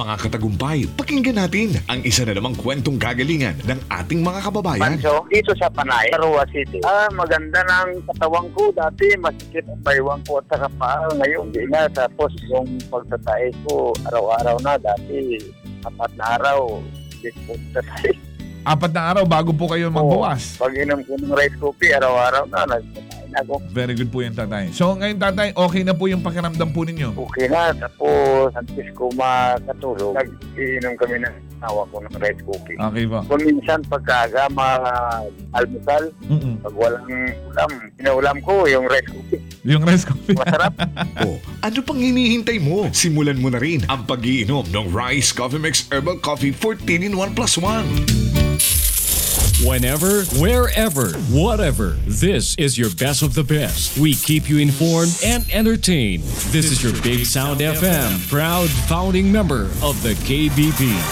mga katagumpay, pakinggan natin ang isa na namang kwentong kagalingan ng ating mga kababayan. Pancho, dito sa Panay, Arua City. Maganda ng katawang ko. Dati masikip ang baywang ko at saka paa. Ngayon, di na. Tapos yung pagtatae ko, araw-araw na. Dati, 4 na araw, di po tatay. 4 na araw bago po kayo magbawas. Pag inom ko ng rice coffee, araw-araw na. Nagtatay na ako. Very good po yung tatay. So ngayon tatay, okay na po yung pakiramdam po ninyo? Okay na. Tapos, antes ko makatulog, nag-inom kami ng awa ko ng rice coffee. Okay po. Kung minsan pagkaga, almusal, pag walang ulam, pinaulam ko yung rice coffee. Yung rice coffee. Masarap. O, ano pang hinihintay mo? Simulan mo na rin ang pag-iinom ng Rice Coffee Mix Herbal Coffee 14 in 1 plus 1. Whenever, wherever, whatever, this is your best of the best. We keep you informed and entertained. This is your Big Sound FM, proud founding member of the KBP.